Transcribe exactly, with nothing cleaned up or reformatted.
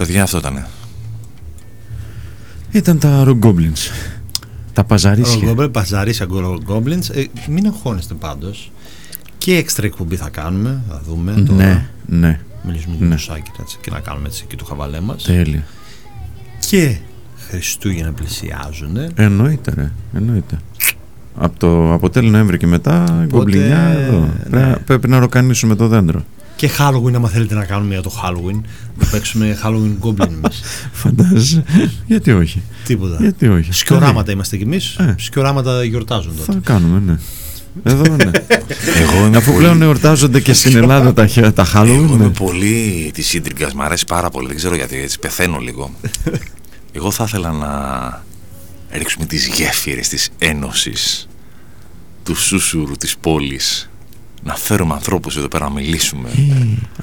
παιδιά, αυτό ήτανε. Ήταν τα Rock Goblins. Τα παζαρίσια. Rock Goblins, παζαρίσια Rock Goblins. Ε, μην αγχώνεστε πάντως. Και έξτρα εκπομπή θα κάνουμε, θα δούμε τώρα. Ναι, ναι. Μιλήσουμε ναι. για το σάκι και να κάνουμε έτσι και το χαβαλέ μας. Τέλεια. Και Χριστούγεννα πλησιάζουν. Εννοείται ρε, εννοείται. Από το από τέλη Νοέμβρη και μετά Οπότε, γκομπλινιά εδώ. ναι. Πρέπει, πρέπει να ροκανίσουμε το δέντρο. Και Halloween, άμα θέλετε να κάνουμε για το Halloween, να παίξουμε Halloween Goblin εμείς. Φαντάζεσαι. Γιατί όχι. Τίποτα. Γιατί όχι. Σκιοράματα είμαστε κι εμείς. Ε. Σκιοράματα γιορτάζουν τότε. Θα κάνουμε, ναι. Εδώ ναι. Εγώ είμαι Αφού πολύ... πλέον εορτάζονται και στην Ελλάδα τα, τα Halloween. Εγώ είμαι ναι. πολύ της ίντριγκας, μ' αρέσει πάρα πολύ. Δεν ξέρω γιατί, έτσι πεθαίνω λίγο. Εγώ θα ήθελα να ρίξουμε τις γέφυρες της ένωσης, του σούσουρου της πόλης. Να φέρουμε ανθρώπους εδώ πέρα να μιλήσουμε.